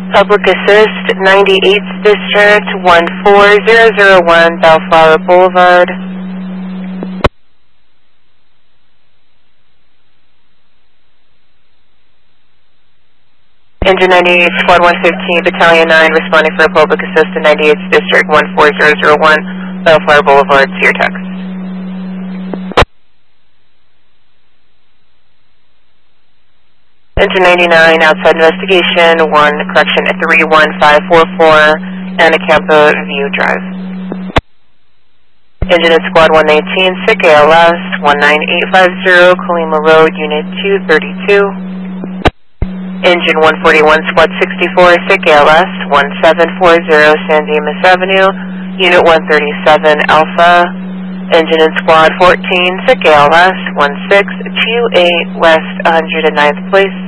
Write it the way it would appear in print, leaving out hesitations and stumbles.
Public Assist, 98th District, 14001 Bellflower Boulevard. Engine 98, Squad 115, Battalion 9, responding for a Public Assist in 98th District, 14001 Bellflower Boulevard. See your text. Engine 99, outside investigation, 31544, Anacampo View Drive. Engine in Squad 119, SIC ALS, 19850, Colima Road, Unit 232. Engine 141, Squad 64, SIC ALS, 1740, San Dimas Avenue, Unit 137 Alpha. Engine in Squad 14, SIC ALS, 1628 West 109th Place.